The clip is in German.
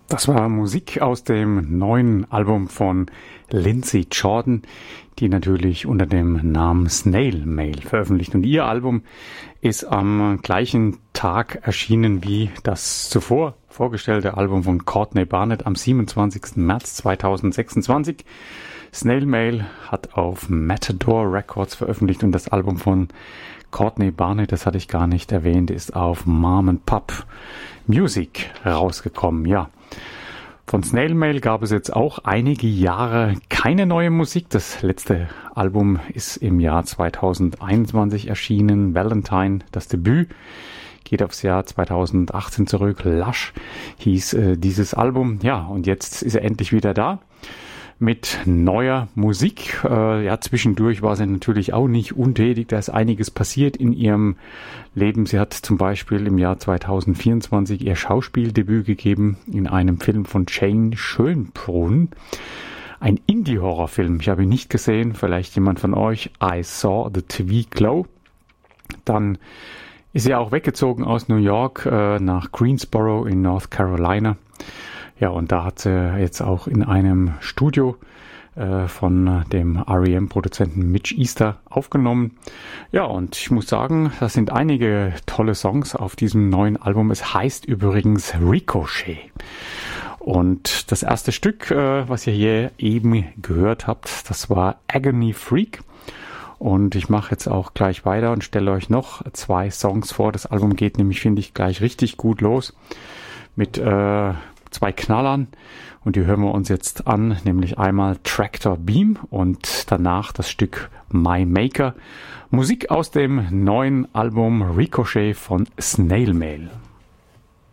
Das war Musik aus dem neuen Album von Lindsey Jordan, die natürlich unter dem Namen Snail Mail veröffentlicht. Und ihr Album ist am gleichen Tag erschienen wie das zuvor vorgestellte Album von Courtney Barnett am 27. März 2026. Snail Mail hat auf Matador Records veröffentlicht und das Album von Courtney Barnett, das hatte ich gar nicht erwähnt, ist auf Mom & Pop Music rausgekommen. Ja, von Snail Mail gab es jetzt auch einige Jahre keine neue Musik. Das letzte Album ist im Jahr 2021 erschienen, Valentine, das Debüt. Geht aufs Jahr 2018 zurück. Lush hieß dieses Album. Ja, und jetzt ist er endlich wieder da mit neuer Musik. Zwischendurch war sie natürlich auch nicht untätig. Da ist einiges passiert in ihrem Leben. Sie hat zum Beispiel im Jahr 2024 ihr Schauspieldebüt gegeben in einem Film von Jane Schönbrunn. Ein Indie-Horrorfilm. Ich habe ihn nicht gesehen. Vielleicht jemand von euch. I Saw the TV Glow. Dann ist sie auch weggezogen aus New York nach Greensboro in North Carolina. Ja, und da hat sie jetzt auch in einem Studio von dem R.E.M.-Produzenten Mitch Easter aufgenommen. Ja, und ich muss sagen, das sind einige tolle Songs auf diesem neuen Album. Es heißt übrigens Ricochet. Und das erste Stück, was ihr hier eben gehört habt, das war Agony Freak. Und ich mache jetzt auch gleich weiter und stelle euch noch 2 Songs vor. Das Album geht nämlich, finde ich, gleich richtig gut los mit 2 Knallern und die hören wir uns jetzt an, nämlich einmal Tractor Beam und danach das Stück My Maker. Musik aus dem neuen Album Ricochet von Snail Mail.